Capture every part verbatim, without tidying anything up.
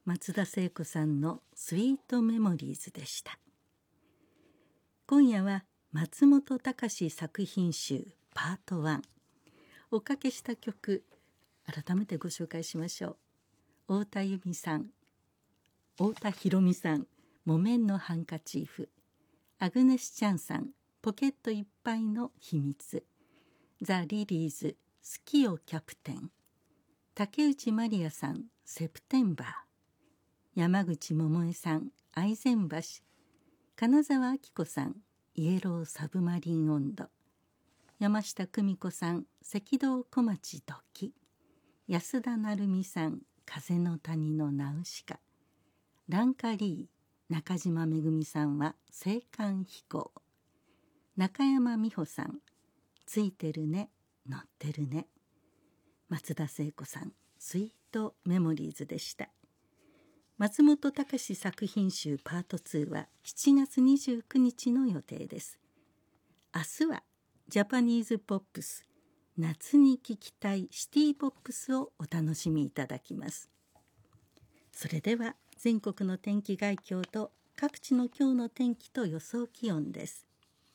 松田聖子さんのスイートメモリーズでした。今夜は松本隆作品集パートワン。おかけした曲、改めてご紹介しましょう。太田由美さん、太田博美さん、木綿のハンカチーフ。アグネス・チャンさん、ポケットいっぱいの秘密。ザ・リリーズ、好きよキャプテン。竹内まりやさん、セプテンバー。山口百恵さん、愛染橋。金沢明子さん、イエローサブマリン温度。山下久美子さん、赤道小町時。安田成美さん、風の谷のナウシカ。ランカリー、中島めぐみさんは青函飛行。中山美穂さん、ついてるね、乗ってるね。松田聖子さん、スイートメモリーズでした。松本隆作品集パートツーはしちがつにじゅうくにちの予定です。明日はジャパニーズポップス、夏に聴きたいシティポップスをお楽しみいただきます。それでは全国の天気概況と各地の今日の天気と予想気温です。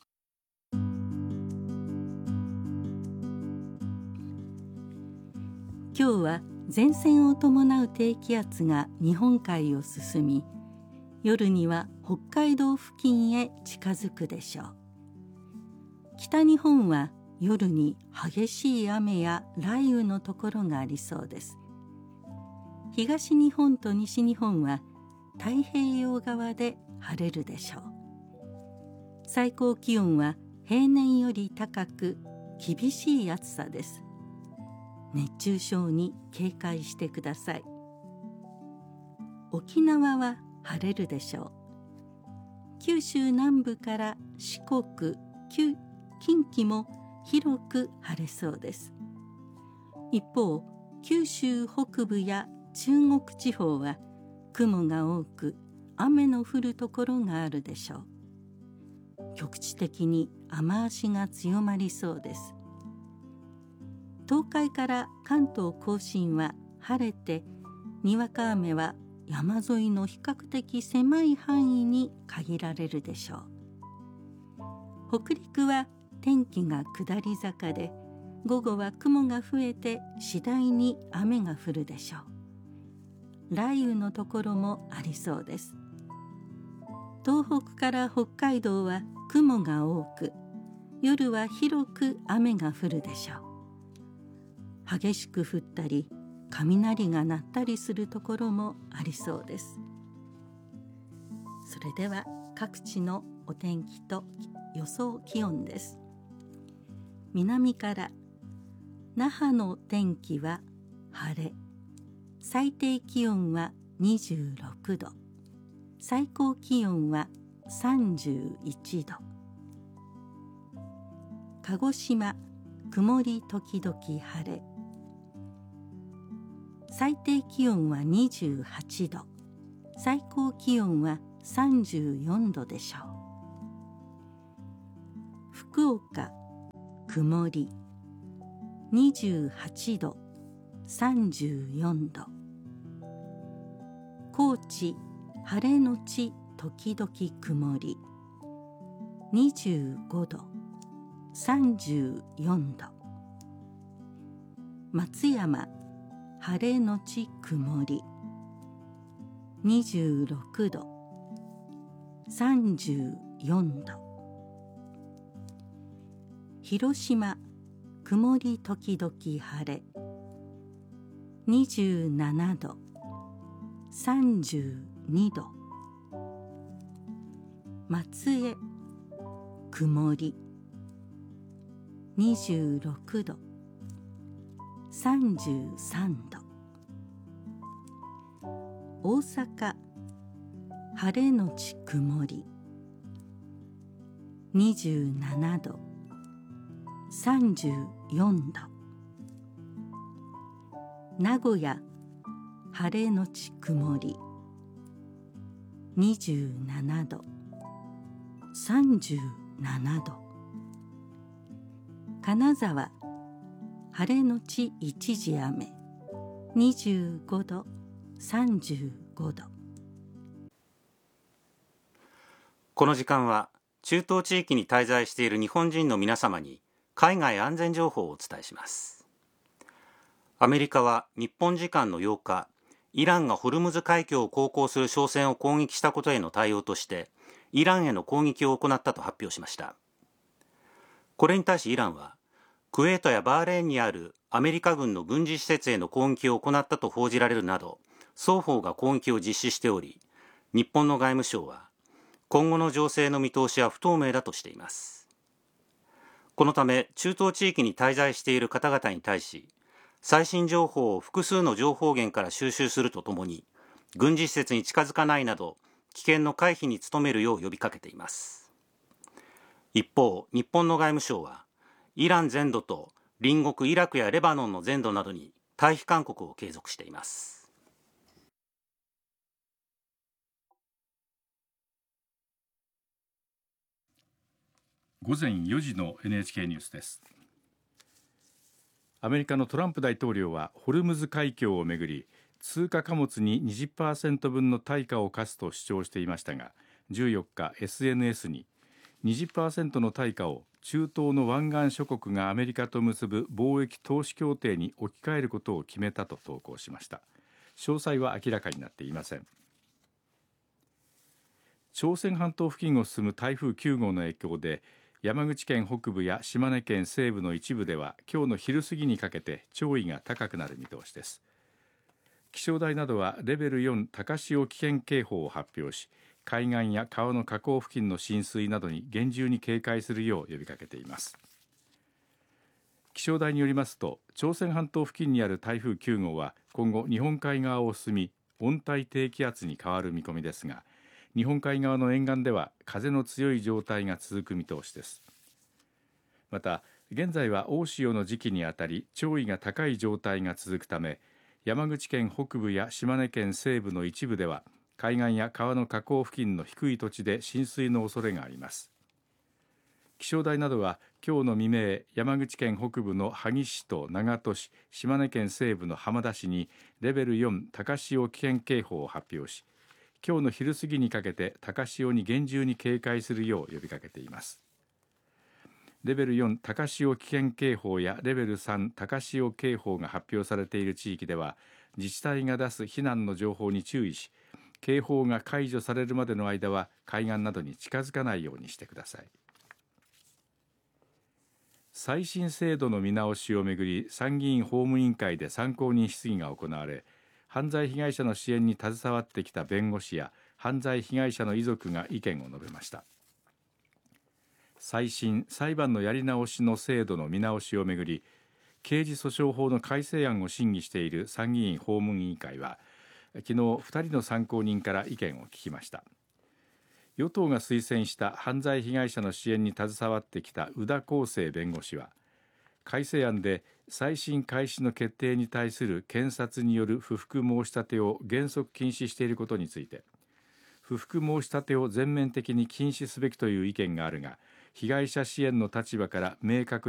今日は前線を伴う低気圧が日本海を進み、夜には北海道付近へ近づくでしょう。北日本は夜に激しい雨や雷雨のところがありそうです。東日本と西日本は太平洋側で晴れるでしょう。最高気温は平年より高く厳しい暑さです。熱中症に警戒してください。沖縄は晴れるでしょう。九州南部から四国、近畿も広く晴れそうです。一方、九州北部や中国地方は雲が多く雨の降るところがあるでしょう。局地的に雨足が強まりそうです。東海から関東甲信は晴れて、にわか雨は山沿いの比較的狭い範囲に限られるでしょう。北陸は天気が下り坂で、午後は雲が増えて次第に雨が降るでしょう。雷雨のところもありそうです。東北から北海道は雲が多く、夜は広く雨が降るでしょう。激しく降ったり雷が鳴ったりするところもありそうです。それでは各地のお天気と予想気温です。南から那覇の天気は晴れ、最低気温はにじゅうろくど、最高気温はさんじゅういちど。鹿児島曇り時々晴れ、最低気温はにじゅうはちど、最高気温はさんじゅうよんどでしょう。福岡曇り、にじゅうはちど、さんじゅうよんど。高知晴れのち時々曇り、にじゅうごど、さんじゅうよんど。松山晴れのち曇り、にじゅうろくど、さんじゅうよんど。広島曇り時々晴れ、にじゅうななど、さんじゅうにど。松江曇り、にじゅうろくど、さんじゅうさんど。大阪晴れのち曇り、にじゅうななど、さんじゅうよんど。名古屋晴れのち曇り、にじゅうななど、さんじゅうななど。金沢晴れのち一時雨、にじゅうごど、さんじゅうごど。 この時間は中東地域に滞在している日本人の皆様に海外安全情報をお伝えします。アメリカは日本時間のようか、イランがホルムズ海峡を航行する商船を攻撃したことへの対応としてイランへの攻撃を行ったと発表しました。これに対しイランはクウェートやバーレーンにあるアメリカ軍の軍事施設への攻撃を行ったと報じられるなど、双方が攻撃を実施しており、日本の外務省は今後の情勢の見通しは不透明だとしています。このため中東地域に滞在している方々に対し、最新情報を複数の情報源から収集するとともに、軍事施設に近づかないなど危険の回避に努めるよう呼びかけています。一方、日本の外務省はイラン全土と隣国イラクやレバノンの全土などに退避勧告を継続しています。 午前よじの エヌエイチケー ニュースです。アメリカのトランプ大統領はホルムズ海峡をめぐり、通貨貨物に にじゅっパーセント 分の対価を課すと主張していましたが、じゅうよっか エスエヌエス に にじゅっパーセント の対価を中東の湾岸諸国がアメリカと結ぶ貿易投資協定に置き換えることを決めたと投稿しました。詳細は明らかになっていません。朝鮮半島付近を進む台風きゅうごうの影響で、山口県北部や島根県西部の一部では今日の昼過ぎにかけて潮位が高くなる見通しです。気象台などはレベルよん高潮危険警報を発表し、海岸や川の河口付近の浸水などに厳重に警戒するよう呼びかけています。気象台によりますと、朝鮮半島付近にある台風きゅうごうは今後日本海側を進み、温帯低気圧に変わる見込みですが、日本海側の沿岸では風の強い状態が続く見通しです。また現在は大潮の時期にあたり潮位が高い状態が続くため、山口県北部や島根県西部の一部では海岸や川の河口付近の低い土地で浸水の恐れがあります。気象台などは今日の未明、山口県北部の萩市と長門市、島根県西部の浜田市にレベルよん高潮危険警報を発表し、今日の昼過ぎにかけて高潮に厳重に警戒するよう呼びかけています。レベルよん高潮危険警報やレベルさん高潮警報が発表されている地域では、自治体が出す避難の情報に注意し、警報が解除されるまでの間は海岸などに近づかないようにしてください。再審制度の見直しをめぐり、参議院法務委員会で参考人質疑が行われ、犯罪被害者の支援に携わってきた弁護士や犯罪被害者の遺族が意見を述べました。再審裁判のやり直しの制度の見直しをめぐり、刑事訴訟法の改正案を審議している参議院法務委員会は昨日ふたりの参考人から意見を聞きました。与党が推薦した犯罪被害者の支援に携わってきた宇田康生弁護士は、改正案で再審開始の決定に対する検察による不服申し立てを原則禁止していることについて、不服申し立てを全面的に禁止すべきという意見があるが、被害者支援の立場から明確